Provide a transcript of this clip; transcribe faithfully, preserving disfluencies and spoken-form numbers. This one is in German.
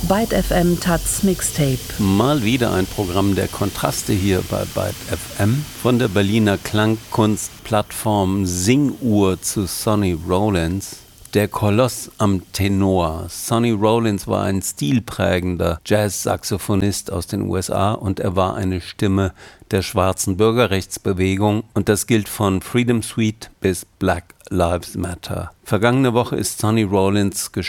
Byte F M Taz Mixtape. Mal wieder ein Programm der Kontraste hier bei Byte F M. Von der Berliner Klangkunstplattform Singuhr zu Sonny Rollins. Der Koloss am Tenor. Sonny Rollins war ein stilprägender Jazz-Saxophonist aus den U S A und er war eine Stimme der schwarzen Bürgerrechtsbewegung und das gilt von Freedom Suite bis Black Lives Matter. Vergangene Woche ist Sonny Rollins gestorben.